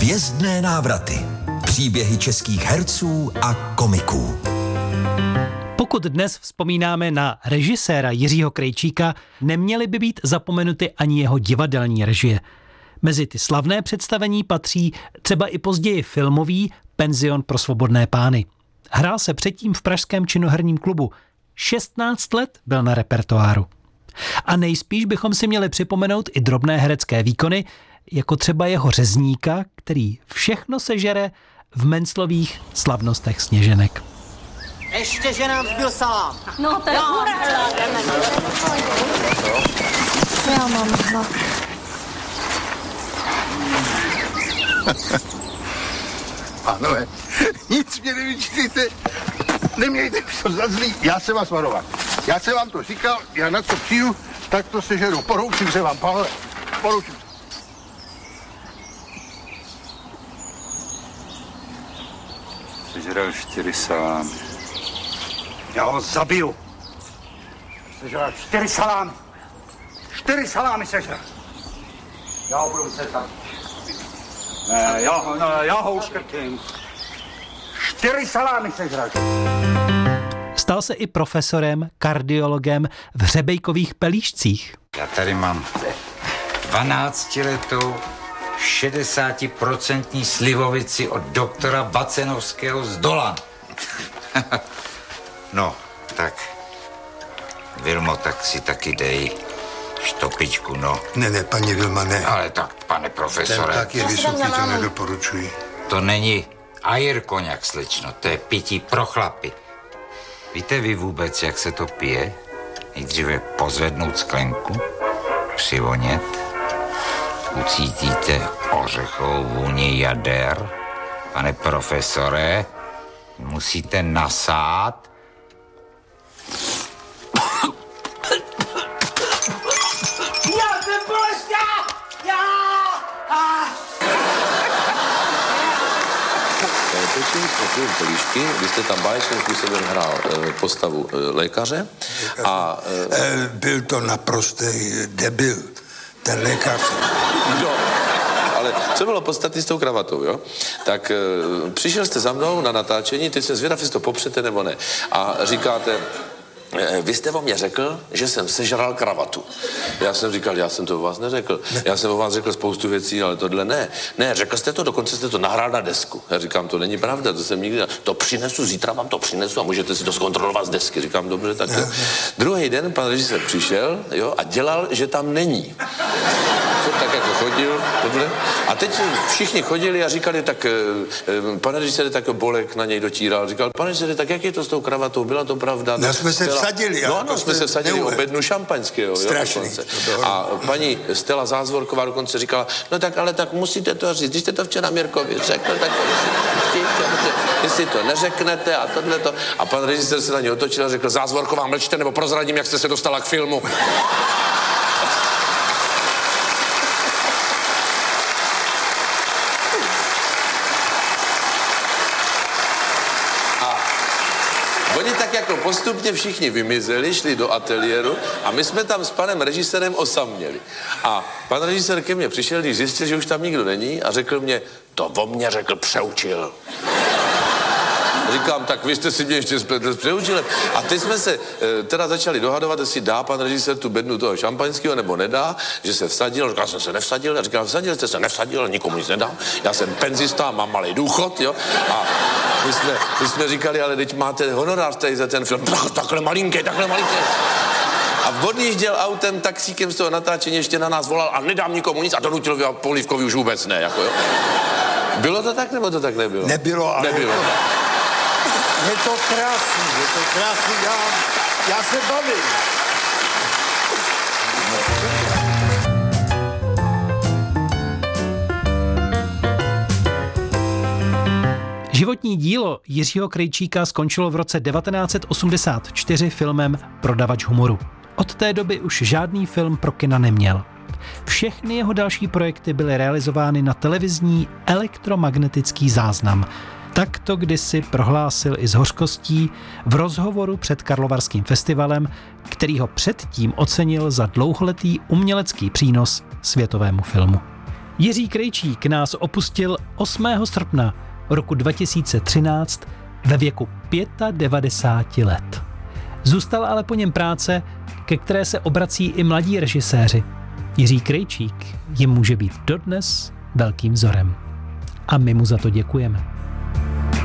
Hvězdné návraty. Příběhy českých herců a komiků. Pokud dnes vzpomínáme na režiséra Jiřího Krejčíka, neměly by být zapomenuty ani jeho divadelní režie. Mezi ty slavné představení patří třeba i později filmový Penzion pro svobodné pány. Hrál se předtím v pražském činoherním klubu. 16 let byl na repertoáru. A nejspíš bychom si měli připomenout i drobné herecké výkony, jako třeba jeho řezníka, který všechno sežere v Menclových slavnostech Sněženek. Ještě, že nám zbyl salám. No, to je hurá. Já mám hlad. Pánové, nic mě nevyčítejte, nemějte to za zlý, já jsem vás varoval. Já jsem vám to říkal, já na co přijdu, tak to sežeru. Poroučím se vám, pánové, poroučím se. Sežral 4 salámy. Já ho zabiju. Sežral 4 salámy. 4 salámy sežral. Já ho budu muset zabít. Já ho uškrtím. 4 salámy sežral. Stal se i profesorem, kardiologem v Hřebejkových Pelíšcích. Já tady mám 12letou 60% slivovici od doktora Bacenovského z Dolan. No, tak. Vilmo, tak si taky dej štopičku, no. Ne, paní Vilma, ne. Ale tak, pane profesore. Ten tak je vysoký, to nedoporučuji. To není Air koněk, slečno, to je pití pro chlapy. Víte vy vůbec, jak se to pije? Nejdříve pozvednout sklenku, přivonět, ucítíte ořechovou vůni jader. Pane profesore, musíte nasát. Já jsem bolestná! Točím film Pelíšky, vy jste tam báječným způsobem hrál postavu lékaře a... Byl to naprostý debil, ten lékař. No, ale co bylo podstatné s tou kravatou, jo? Tak přišel jste za mnou na natáčení, teď jsem zvědav, jestli to popřete nebo ne. A říkáte... Vy jste o mě řekl, že jsem sežral kravatu. Já jsem říkal, já jsem to o vás neřekl. Ne. Já jsem o vás řekl spoustu věcí, ale tohle ne. Ne, řekl jste to, dokonce jste to nahrál na desku. Já říkám, to není pravda, to jsem nikdy... To přinesu, zítra vám to přinesu a můžete si to zkontrolovat z desky. Říkám, dobře, tak jo. Druhý den pan režisér přišel, jo, a dělal, že tam není. Tak jako chodil, tohle. A teď všichni chodili a říkali, tak pane režisér, tak Bolek na něj dotíral. Říkal, pane režisér, tak jak je to s tou kravatou? Byla to pravda? No, jsme se vsadili. No, jsme se vsadili o bednu šampaňského. Strašný. A paní Stella Zázvorková dokonce říkala, no tak, ale tak musíte to říct. Když jste to včera Mirkovi řekl, tak jestli to neřeknete a tohleto. A pan režisér se na něj otočil a řekl, Zázvorková, mlčte, nebo prozradím, jak jste se dostala k filmu. Oni tak jako postupně všichni vymizeli, šli do ateliéru a my jsme tam s panem režisérem osaměli. A pan režisér ke mně přišel, když zjistil, že už tam nikdo není a řekl mě, to o mě řekl Přeučil. Říkám, tak vy jste si mě ještě spletli s Přeučilem. A teď jsme se teda začali dohadovat, jestli dá pan režisér tu bednu toho šampaňského nebo nedá, že se vsadil. Říkal, jsem se nevsadil. A říkal, vsadil jste se nevsadil, nikomu nic nedám. Já jsem penzista, mám malý důchod, jo. A my jsme říkali, ale teď máte honorář tady za ten film. Takhle malinký. A odjížděl autem, taxíkem z toho natáčení, ještě na nás volal a nedám nikomu nic a donutil Polívkovi už vůbec ne, jako jo. Bylo to tak, nebo to tak nebylo? Nebylo, ale... Nebylo. Je to krásný, já se bavím. Životní dílo Jiřího Krejčíka skončilo v roce 1984 filmem Prodavač humoru. Od té doby už žádný film pro kina neměl. Všechny jeho další projekty byly realizovány na televizní elektromagnetický záznam. Tak to kdysi prohlásil i s hořkostí v rozhovoru před Karlovarským festivalem, který ho předtím ocenil za dlouholetý umělecký přínos světovému filmu. Jiří Krejčík nás opustil 8. srpna roku 2013 ve věku 95 let. Zůstala ale po něm práce, ke které se obrací i mladí režiséři. Jiří Krejčík jim může být dodnes velkým vzorem. A my mu za to děkujeme.